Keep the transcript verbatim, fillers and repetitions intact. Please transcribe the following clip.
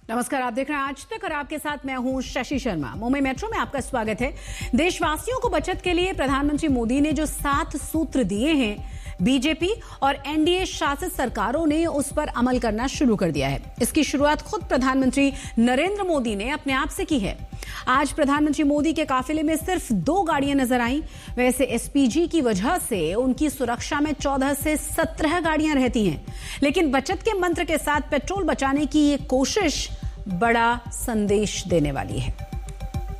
नमस्कार, आप देख रहे हैं आज तक और आपके साथ मैं हूं शशि शर्मा। मुंबई मेट्रो में आपका स्वागत है। देशवासियों को बचत के लिए प्रधानमंत्री मोदी ने जो सात सूत्र दिए हैं, बीजेपी और एनडीए शासित सरकारों ने उस पर अमल करना शुरू कर दिया है। इसकी शुरुआत खुद प्रधानमंत्री नरेंद्र मोदी ने अपने आप से की है। आज प्रधानमंत्री मोदी के काफिले में सिर्फ दो गाड़ियां नजर आईं। वैसे एसपीजी की वजह से उनकी सुरक्षा में चौदह से सत्रह गाड़ियां रहती हैं, लेकिन बचत के मंत्र के साथ पेट्रोल बचाने की ये कोशिश बड़ा संदेश देने वाली है।